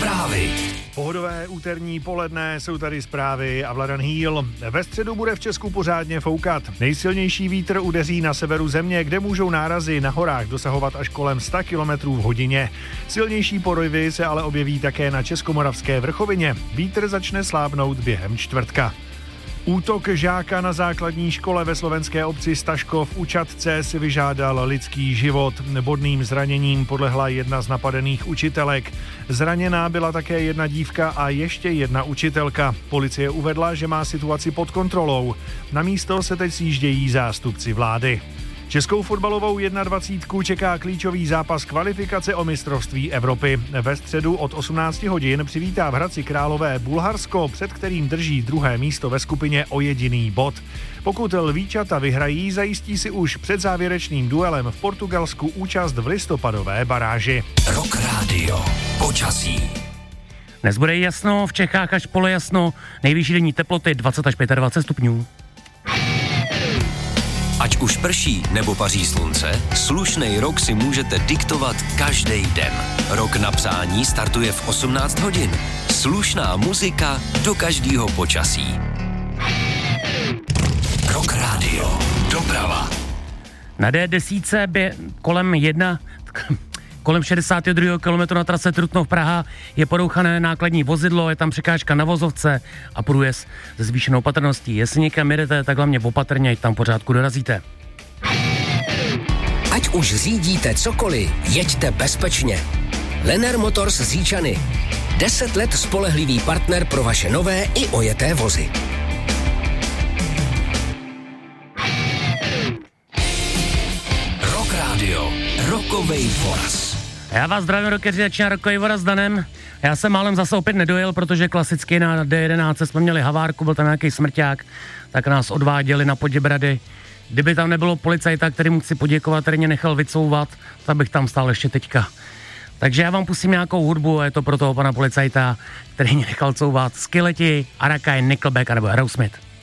Zprávy. Pohodové úterní poledne, jsou tady zprávy a Vladan Hýl. Ve středu bude v Česku pořádně foukat. Nejsilnější vítr udeří na severu země, kde můžou nárazy na horách dosahovat až kolem 100 km v hodině. Silnější porivy se ale objeví také na Českomoravské vrchovině. Vítr začne slábnout během čtvrtka. Útok žáka na základní škole ve slovenské obci Staškov u Čadce si vyžádal lidský život. Bodným zraněním podlehla jedna z napadených učitelek. Zraněná byla také jedna dívka a ještě jedna učitelka. Policie uvedla, že má situaci pod kontrolou. Na místo se teď sjíždějí zástupci vlády. Českou fotbalovou 21 čeká klíčový zápas kvalifikace o mistrovství Evropy. Ve středu od 18 hodin přivítá v Hradci Králové Bulharsko, před kterým drží druhé místo ve skupině o jediný bod. Pokud lvíčata vyhrají, zajistí si už před závěrečným duelem v Portugalsku účast v listopadové baráži. Rock Radio. Počasí. Dnes bude jasno, v Čechách až polojasno, nejvyšší denní teploty 20 až 25 stupňů. Ať už prší nebo paří slunce, slušnej rok si můžete diktovat každý den. Rok na psání startuje v 18 hodin. Slušná muzika do každého počasí. Rock Radio. Doprava. Na D10 by kolem 62. kilometru na trase Trutnov Praha je porouchané nákladní vozidlo, je tam překážka na vozovce a průjezd se zvýšenou opatrností. Jestli někam jedete, tak hlavně opatrně, ať tam pořádku dorazíte. Ať už řídíte cokoliv, jeďte bezpečně. Lenner Motors z Říčany. 10 let spolehlivý partner pro vaše nové i ojeté vozy. Rock Radio. Rokovej voraz. Já vás zdravím, rockeři, začíná rokový voraz s Danem. Já jsem málem zase opět nedojel, protože klasicky na D11 jsme měli havárku, byl tam nějaký smrťák, tak nás odváděli na Poděbrady. Kdyby tam nebylo policajta, který mu chci poděkovat, který mě nechal vycouvat, tak bych tam stál ještě teďka. Takže já vám pustím nějakou hudbu a je to pro toho pana policajta, který mě nechal couvat. Skileti, Arakain, Nickelback a nebo Aerosmith.